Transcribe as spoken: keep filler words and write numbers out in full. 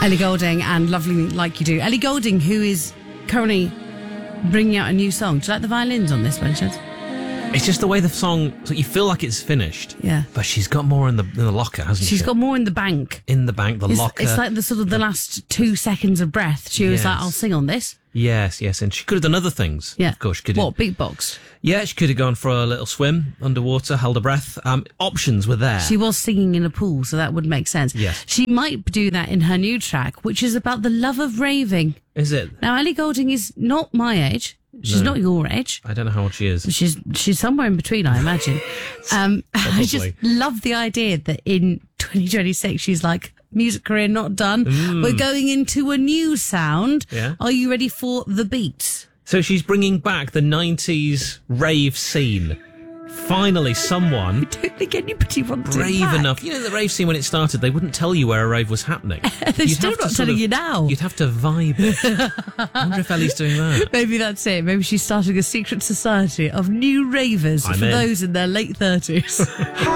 Ellie Goulding and Lovely Like You Do. Ellie Goulding, who is currently bringing out a new song. Do you like the violins on this one, Chad? It's just the way the song, so you feel like it's finished. Yeah. But she's got more in the in the locker, hasn't she? She's got more in the bank. In the bank, the It's, locker. it's like the sort of the last two seconds of breath. She was Yes. like, I'll sing on this. Yes, yes, and she could have done other things. Yeah. Of course, she could What, have. beatbox? Yeah, she could have gone for a little swim underwater, held her breath. Um, options were there. She was singing in a pool, so that would make sense. Yes. She might do that in her new track, which is about the love of raving. Is it? Now, Ellie Goulding is not my age. She's No. not your age. I don't know how old she is. She's she's somewhere in between, I imagine. um, I just Probably. love the idea that in twenty twenty-six she's like, music career not done. We're going into a new sound. Yeah. Are you ready for the beats? So she's bringing back the nineties rave scene. Finally, someone I don't think anybody wants brave it back. enough. You know, the rave scene when it started, they wouldn't tell you where a rave was happening. They're You'd still have to not sort telling of- you now. You'd have to vibe it. I wonder if Ellie's doing that. Maybe that's it. Maybe she's starting a secret society of new ravers I'm for in. those in their late thirties.